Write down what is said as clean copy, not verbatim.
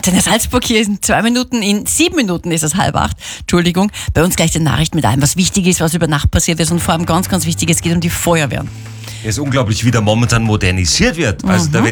Antenne Salzburg, hier in 2 Minuten, in 7 Minuten ist es 7:30. Entschuldigung. Bei uns gleich die Nachricht mit allem, was wichtig ist, was über Nacht passiert ist und vor allem ganz, ganz wichtig, es geht um die Feuerwehren. Es ist unglaublich, wie da momentan modernisiert wird. Also da wird